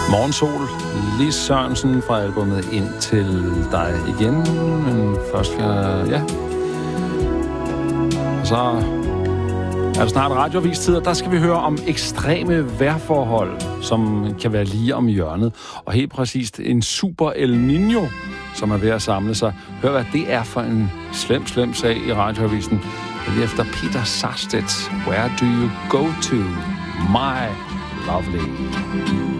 Morgensol, Lis Sørensen fra albumet Ind til dig igen. Men først ja. Og så er det snart radioavistid, og der skal vi høre om ekstreme vejrforhold, som kan være lige om hjørnet. Og helt præcist en super El Niño, som er ved at samle sig. Hør, hvad det er for en slem sag i radioavisen. Lige efter Peter Sarstedt. Where do you go to, my lovely?